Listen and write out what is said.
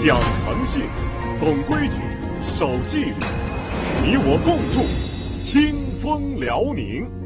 讲诚信，懂规矩，守纪律，你我共筑清风辽宁。